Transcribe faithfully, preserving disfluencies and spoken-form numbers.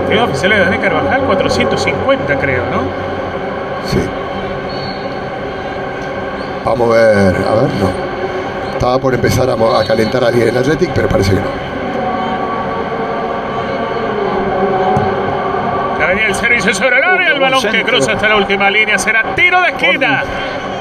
Cantidad oficial de Dani Carvajal, cuatrocientos cincuenta creo, ¿no? Sí. Vamos a ver, a ver, no. Estaba por empezar a, a calentar a alguien en el Athletic, pero parece que no. Ya venía el servicio sobre el área, el balón que cruza hasta la última línea, será tiro de esquina.